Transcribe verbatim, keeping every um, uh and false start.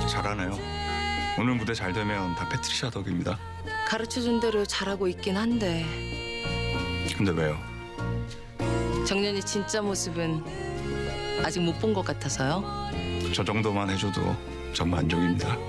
잘하네요. 오늘 무대 잘 되면 다 패트리샤 덕입니다. 가르쳐준 대로 잘하고 있긴 한데 근데 왜요? 정년이 진짜 모습은 아직 못 본 것 같아서요. 저 정도만 해줘도 전 만족입니다.